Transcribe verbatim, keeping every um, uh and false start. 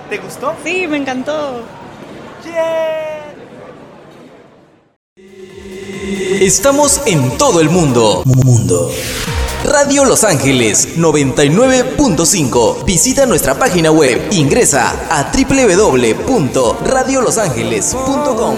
¿Te gustó? Sí, me encantó. ¡Yeah! Estamos en todo el mundo. Mundo. Radio Los Ángeles noventa y nueve punto cinco. Visita nuestra página web. Ingresa a doble u doble u doble u punto radio los ángeles punto com.